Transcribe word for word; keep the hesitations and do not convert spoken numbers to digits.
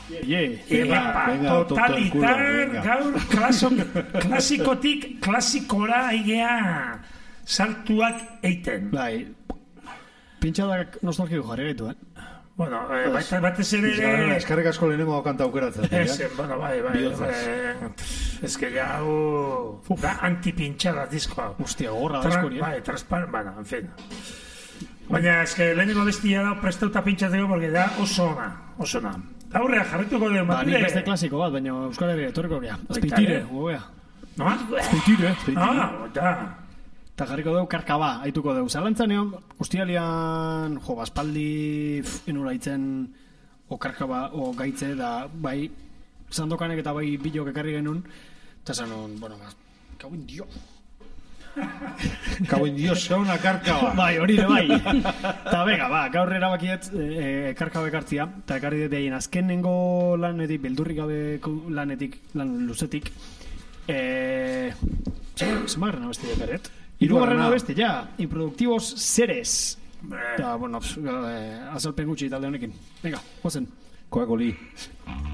Epa, totalitar, gaur klasikotik klasikora aigea saltuak eiten. Bai, pintxadak nostalgiko jarri gaitu, eh? Bueno, batez ere... Eskarrik asko lehenengo kanta aukeratzen. Ez, bueno, bai, bai. Ez que ya, da antipintxada diskoa. Hostia, gorra da disko, Bai, transparent, bueno, en fin. Baina, ez que lehenengo bestia da prestauta pintxatzeko, porque da oso ona, oso ona. Aurrea, jarretuko dugu, matire. Ba, nik beste klasiko bat, baina Euskal Herria etorriko gea. Azpeitire, gogea. No? Azpeitire. Ah, da. Eta jarriko dugu karkaba, haituko dugu. Zalantzan egon, ustialian, jo, baspaldi enura itzen o karkaba, o gaitze, da, bai, sandokanek eta bai bilok ekarri genuen, eta zanon, bueno, kauin dio. Kauin dio, zauna karkaba. Bai, hori de bai. Eta bega, ba, gaur erabakiet e, karkaba ekartzia, eta ekarri dut egin azkenengo lanetik, beldurrik gabe lanetik, lan luzetik, eee, zemagarren abesti dekaret. Hirugarren abesti, ja, Improductivos Seres. Eta, bueno, azalpen gutxi talde honekin. Venga, gozen. Koako li.